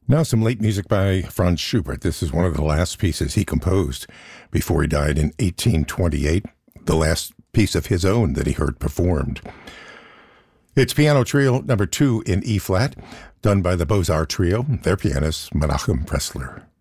Now, some late music by Franz Schubert. This is one of the last pieces he composed before he died in 1828, the last piece of his own that he heard performed. It's Piano Trio number 2 in E-flat, done by the Beaux-Arts Trio, their pianist Menachem Pressler.